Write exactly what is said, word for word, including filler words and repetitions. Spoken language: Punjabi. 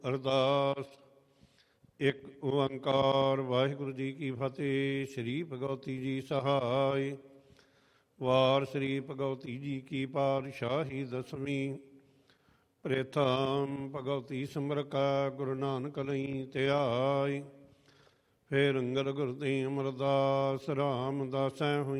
ਅਰਦਾਸ। ਇੱਕ ਓੰਕਾਰ ਵਾਹਿਗੁਰੂ ਜੀ ਕੀ ਫਤਿਹ। ਸ਼੍ਰੀ ਭਗਵਤੀ ਜੀ ਸਹਾਇ। ਵਾਰ ਸ਼੍ਰੀ ਭਗਵਤੀ ਜੀ ਕੀ ਪਾਤਸ਼ਾਹੀ ਦਸਵੀਂ। ਪ੍ਰੇਥਮ ਭਗਵਤੀ ਸਿਮਰਕਾ ਗੁਰੂ ਨਾਨਕ ਲਈ ਧਿਆਇ। ਫੇਰ ਅੰਗਦ ਗੁਰਦੇਵ ਅਮਰਦਾਸ ਰਾਮਦਾਸੈ ਹੋਈ